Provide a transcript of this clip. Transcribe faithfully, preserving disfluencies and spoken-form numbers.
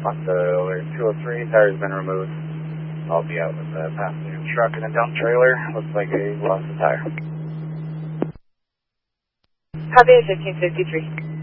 On the alert two oh three, tire's been removed. I'll be out with the passenger truck and a dump trailer. Looks like they lost the tire. Copy fifteen fifty-three.